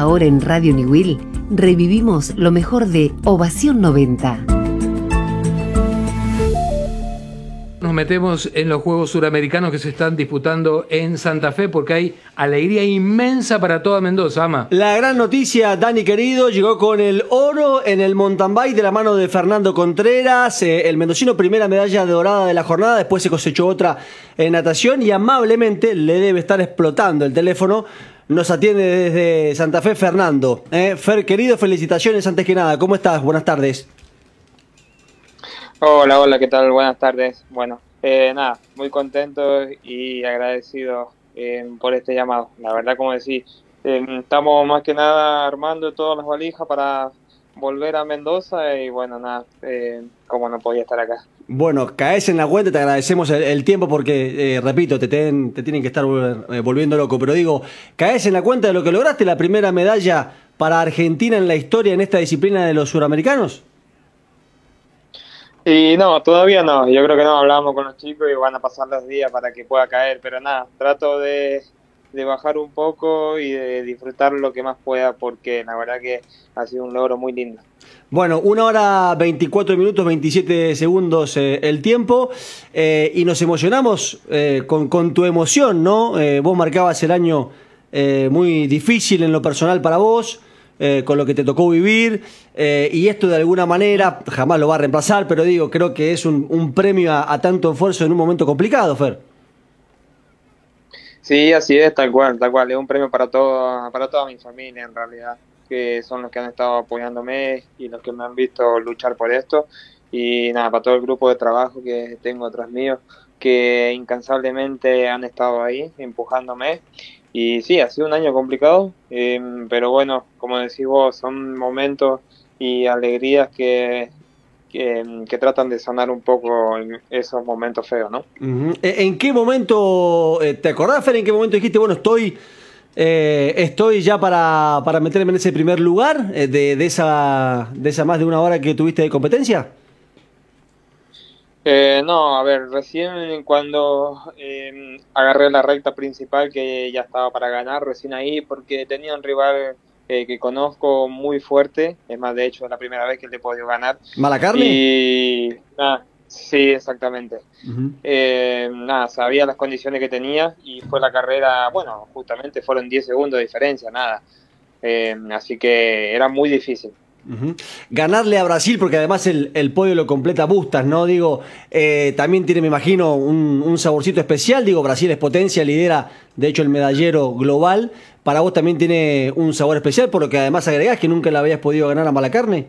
Ahora en Radio Niwil revivimos lo mejor de Ovación 90. Nos metemos en los Juegos Suramericanos que se están disputando en Santa Fe porque hay alegría inmensa para toda Mendoza, Ama. La gran noticia, Dani querido, llegó con el oro en el mountain bike de la mano de Fernando Contreras, el mendocino, primera medalla dorada de la jornada, después se cosechó otra en natación y amablemente le debe estar explotando el teléfono. Nos atiende desde Santa Fe Fernando. Fer querido, felicitaciones antes que nada, ¿cómo estás? Buenas tardes. Hola, ¿qué tal? Buenas tardes. Bueno, nada, muy contento y agradecido por este llamado. La verdad, como decís, estamos más que nada armando todas las valijas para volver a Mendoza y bueno, nada, como no podía estar acá. Bueno, caes en la cuenta, te agradecemos el tiempo porque, repito, te tienen que estar volviendo loco, pero digo, caes en la cuenta de lo que lograste, la primera medalla para Argentina en la historia en esta disciplina de los suramericanos. Y no, todavía no, yo creo que no, hablamos con los chicos y van a pasar los días para que pueda caer, pero nada, trato de bajar un poco y de disfrutar lo que más pueda porque la verdad que ha sido un logro muy lindo. Bueno, 1 hora 24 minutos 27 segundos el tiempo y nos emocionamos con tu emoción, ¿no? Vos marcabas el año muy difícil en lo personal para vos, con lo que te tocó vivir y esto de alguna manera jamás lo va a reemplazar, pero digo, creo que es un premio a tanto esfuerzo en un momento complicado, Fer. Sí, así es, tal cual, es un premio para toda mi familia en realidad, que son los que han estado apoyándome y los que me han visto luchar por esto y nada, para todo el grupo de trabajo que tengo atrás mío, que incansablemente han estado ahí empujándome. Y sí, ha sido un año complicado, pero bueno, como decís vos, son momentos y alegrías que tratan de sanar un poco en esos momentos feos, ¿no? Uh-huh. ¿En qué momento, te acordás, Fer, en qué momento dijiste, bueno, estoy ya para meterme en ese primer lugar de esa más de una hora que tuviste de competencia? No, a ver, recién cuando agarré la recta principal que ya estaba para ganar, recién ahí, porque tenía un rival que conozco muy fuerte, es más, de hecho es la primera vez que le he podido ganar. ¿Malacarne? Y nada, sí, exactamente. Uh-huh. Nada, sabía las condiciones que tenía y fue la carrera, bueno, justamente fueron 10 segundos de diferencia, nada. Así que era muy difícil. Uh-huh. Ganarle a Brasil, porque además el podio lo completa Bustas, ¿no? Digo, también tiene, me imagino, un saborcito especial. Digo, Brasil es potencia, lidera, de hecho, el medallero global. Para vos también tiene un sabor especial, por lo que además agregás que nunca le habías podido ganar a Malacarne.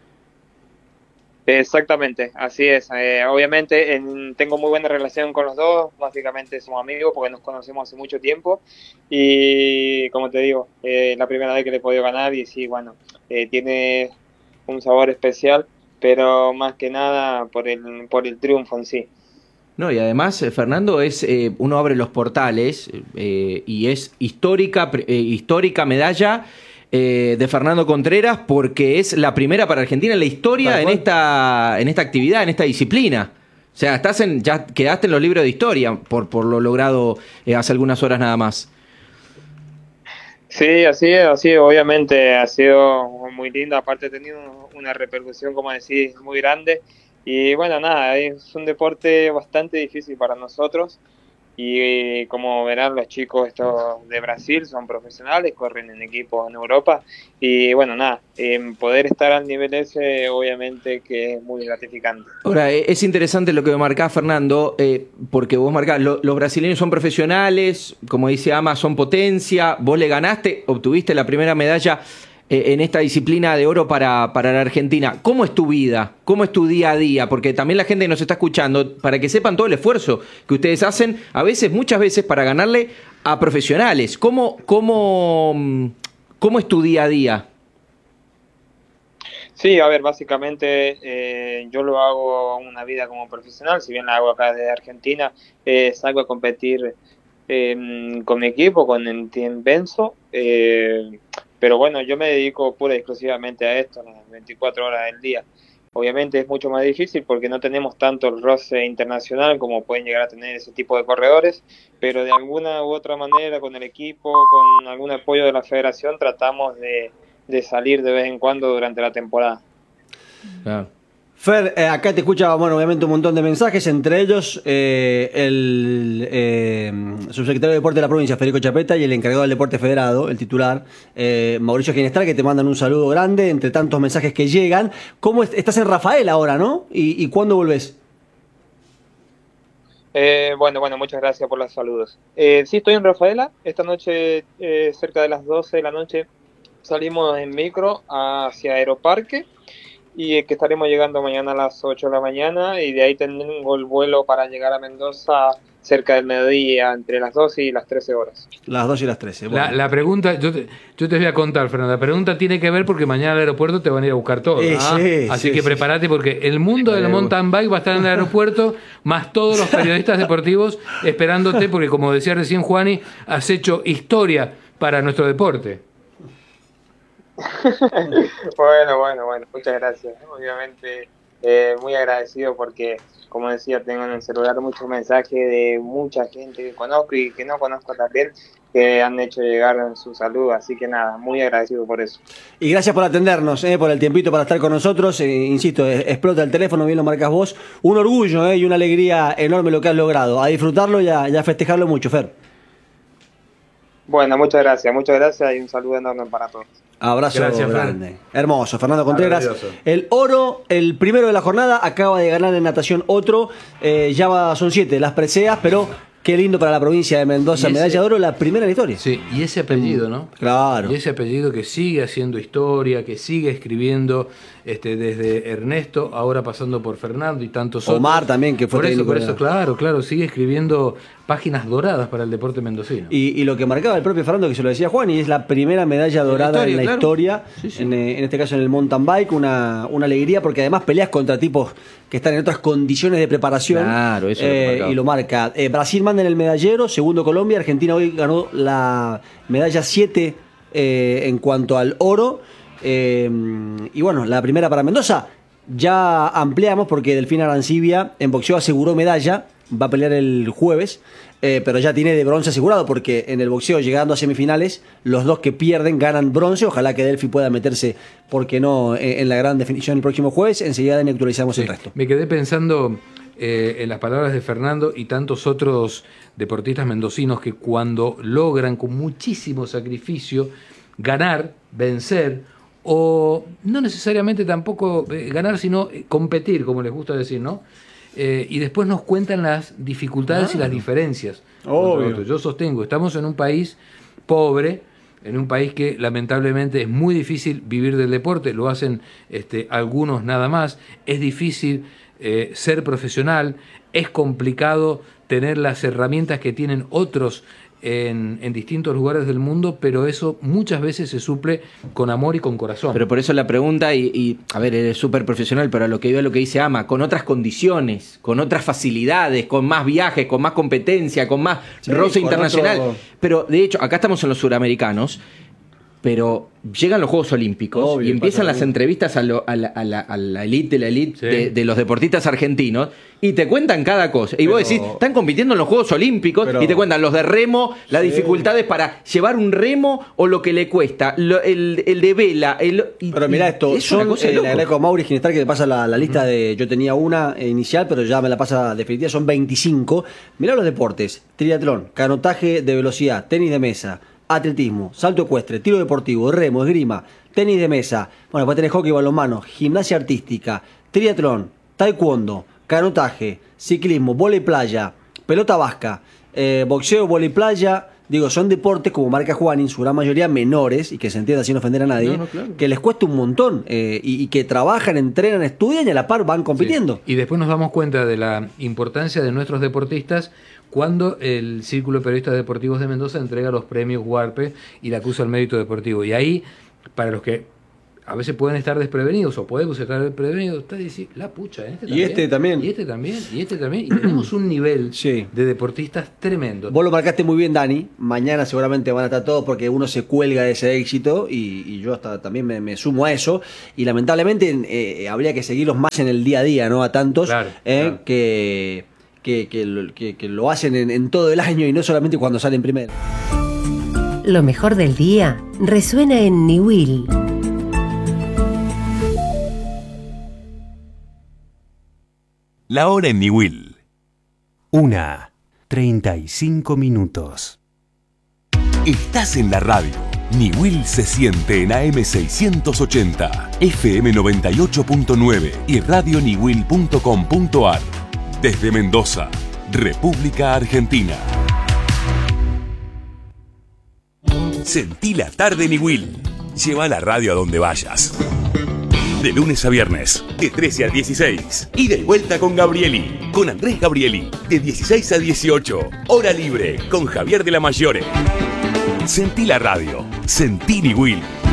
Exactamente, así es. Obviamente tengo muy buena relación con los dos, básicamente somos amigos porque nos conocemos hace mucho tiempo y como te digo, la primera vez que le he podido ganar y sí, bueno, tiene un sabor especial, pero más que nada por el triunfo en sí. No, y además, Fernando, uno abre los portales y es histórica medalla de Fernando Contreras porque es la primera para Argentina en la historia en esta actividad, en esta disciplina. O sea, ya quedaste en los libros de historia por lo logrado hace algunas horas nada más. Sí, así es, obviamente ha sido muy lindo, aparte ha tenido una repercusión, como decís, muy grande. Y bueno, nada, es un deporte bastante difícil para nosotros y como verán los chicos estos de Brasil son profesionales, corren en equipos en Europa y bueno, nada, poder estar al nivel ese obviamente que es muy gratificante. Ahora, es interesante lo que marcás, Fernando, porque vos marcás, los brasileños son profesionales, como dice Ama, son potencia, vos le ganaste, obtuviste la primera medalla en esta disciplina de oro para la Argentina. ¿Cómo es tu vida? ¿Cómo es tu día a día? Porque también la gente que nos está escuchando, para que sepan todo el esfuerzo que ustedes hacen, muchas veces, para ganarle a profesionales. ¿Cómo es tu día a día? Sí, a ver, básicamente yo lo hago una vida como profesional, si bien la hago acá desde Argentina, salgo a competir con mi equipo, con el Team Benzo, pero bueno, yo me dedico pura y exclusivamente a esto, las 24 horas del día. Obviamente es mucho más difícil porque no tenemos tanto el roce internacional como pueden llegar a tener ese tipo de corredores, pero de alguna u otra manera con el equipo, con algún apoyo de la federación, tratamos de salir de vez en cuando durante la temporada. Claro. Fer, acá te escucha, bueno, obviamente un montón de mensajes, entre ellos el subsecretario de Deporte de la provincia, Federico Chapeta, y el encargado del Deporte Federado, el titular, Mauricio Ginestral, que te mandan un saludo grande entre tantos mensajes que llegan. ¿Cómo estás en Rafael ahora, no? ¿Y cuándo volvés? Bueno, muchas gracias por los saludos. Sí, estoy en Rafaela. Esta noche, cerca de las 12 de la noche, salimos en micro hacia Aeroparque y que estaremos llegando mañana a las 8 de la mañana y de ahí tengo el vuelo para llegar a Mendoza cerca del mediodía, entre las 12 y las 13 horas. Las 12 y las 13. Bueno. La pregunta, yo te voy a contar, Fernando, la pregunta tiene que ver porque mañana al aeropuerto te van a ir a buscar todo. Así que prepárate porque el mundo del mountain bike va a estar en el aeropuerto, más todos los periodistas deportivos esperándote porque, como decía recién Juani, has hecho historia para nuestro deporte. Bueno, muchas gracias. Obviamente muy agradecido porque, como decía, tengo en el celular muchos mensajes de mucha gente que conozco y que no conozco también, que han hecho llegar su salud, así que nada, muy agradecido por eso. Y gracias por atendernos, por el tiempito para estar con nosotros. Insisto, explota el teléfono, bien lo marcas vos. Un orgullo y una alegría enorme lo que has logrado. A disfrutarlo y a festejarlo mucho, Fer. Bueno, muchas gracias y un saludo enorme para todos. Abrazo grande. Hermoso, Fernando Contreras. El oro, el primero de la jornada, acaba de ganar en natación otro. Son 7 las preseas, pero qué lindo para la provincia de Mendoza. Medalla de oro, la primera en la historia. Sí, y ese apellido, ¿no? Claro. Y ese apellido que sigue haciendo historia, que sigue escribiendo desde Ernesto, ahora pasando por Fernando y tantos otros. Omar también, que fue técnico. Por eso, claro, sigue escribiendo páginas doradas para el deporte mendocino. Y lo que marcaba el propio Fernando, que se lo decía Juan, y es la primera medalla dorada en la historia, sí. En este caso en el mountain bike, una alegría, porque además peleas contra tipos que están en otras condiciones de preparación. Claro, eso y lo marca. Brasil manda en el medallero, segundo Colombia, Argentina hoy ganó la medalla 7 en cuanto al oro. Y bueno, la primera para Mendoza. Ya ampliamos porque Delfín Arancibia en boxeo aseguró medalla, va a pelear el jueves, pero ya tiene de bronce asegurado porque en el boxeo, llegando a semifinales, los dos que pierden ganan bronce. Ojalá que Delfi pueda meterse, porque no, en la gran definición el próximo jueves. Enseguida actualizamos el resto. Me quedé pensando en las palabras de Fernando y tantos otros deportistas mendocinos que cuando logran con muchísimo sacrificio ganar, vencer, o no necesariamente tampoco ganar, sino competir, como les gusta decir, ¿no? Y después nos cuentan las dificultades y las diferencias. Obvio. Yo sostengo, estamos en un país pobre, en un país que lamentablemente es muy difícil vivir del deporte, lo hacen algunos nada más, es difícil ser profesional, es complicado tener las herramientas que tienen otros en distintos lugares del mundo, pero eso muchas veces se suple con amor y con corazón. Pero por eso la pregunta, y a ver, eres súper profesional, pero a lo que iba, lo que dice Ama, con otras condiciones, con otras facilidades, con más viajes, con más competencia, con más roce internacional. Pero de hecho, acá estamos en los suramericanos, pero llegan los Juegos Olímpicos. Obvio, y empiezan las entrevistas a la elite de la elite, sí, de los deportistas argentinos, y te cuentan cada cosa. Y vos decís, están compitiendo en los Juegos Olímpicos, y te cuentan los de remo, las dificultades para llevar un remo o lo que le cuesta, el de vela. Pero mirá esto, yo le agradezco a Mauri Ginestral que me pasa la lista de... Yo tenía una inicial, pero ya me la pasa definitiva, son 25. Mirá los deportes: triatlón, canotaje de velocidad, tenis de mesa, atletismo, salto ecuestre, tiro deportivo, remo, esgrima, tenis de mesa. Bueno, después tenés hockey, balonmano, gimnasia artística, triatlón, taekwondo, canotaje, ciclismo, vóley playa, pelota vasca, boxeo, vóley playa. Digo, son deportes, como marca Juan, en su gran mayoría menores, y que se entienda sin ofender a nadie, claro, que les cuesta un montón, y que trabajan, entrenan, estudian y a la par van compitiendo. Sí. Y después nos damos cuenta de la importancia de nuestros deportistas cuando el Círculo de Periodistas Deportivos de Mendoza entrega los premios Huarpe y la acusa al mérito deportivo. Y ahí, para los que a veces pueden estar desprevenidos o podemos estar desprevenidos, está diciendo, la pucha, y este también. y este también, y este también, y tenemos un nivel Sí. de deportistas tremendo. Vos lo marcaste muy bien, Dani. Mañana seguramente van a estar todos porque uno se cuelga de ese éxito y yo hasta también me sumo a eso. Y lamentablemente habría que seguirlos más en el día a día, ¿no? A tantos Claro, claro. Que lo hacen en todo el año y no solamente cuando salen primero. Lo mejor del día resuena en Niwil. La hora en Niwil. 1:35. Estás en la radio. Niwil se siente en AM 680, FM 98.9 y radioniwil.com.ar. Desde Mendoza, República Argentina. Sentí la tarde Niwil. Lleva la radio a donde vayas. De lunes a viernes, de 13 a 16. Ida y vuelta con Gabrieli, con Andrés Gabrieli, de 16 a 18. Hora libre, con Javier de la Mayore. Sentí la radio, sentí Niwil.